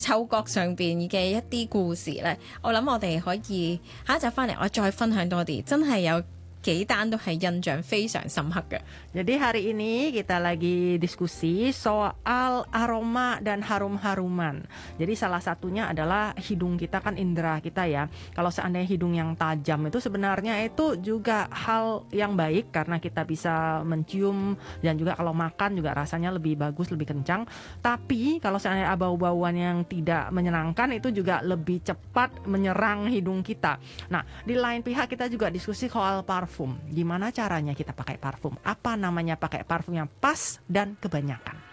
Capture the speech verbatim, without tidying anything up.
嗅覺上邊嘅一啲故事呢，我諗我哋可以下一集翻嚟，我再分享多啲，真係有幾單都係印象非常深刻嘅。 Jadi hari ini kita lagi diskusi soal aroma dan harum-haruman. Jadi salah satunya adalah hidung kita, kan indera kita ya. Kalau seandainya hidung yang tajam itu sebenarnya itu juga hal yang baik karena kita bisa mencium dan juga kalau makan juga rasanya lebih bagus, lebih kencang. Tapi kalau seandainya bau-bauan yang tidak menyenangkan itu juga lebih cepat menyerang hidung kita. Nah, di lain pihak kita juga diskusi soal parfum. Gimana caranya kita pakai parfum? Apa namanya pakai parfum yang pas dan kebanyakan?